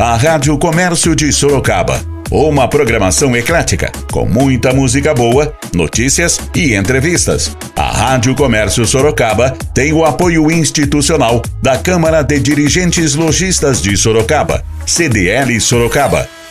a Rádio Comércio de Sorocaba. Uma programação eclética, com muita música boa, notícias e entrevistas. A Rádio Comércio Sorocaba tem o apoio institucional da Câmara de Dirigentes Lojistas de Sorocaba, CDL Sorocaba.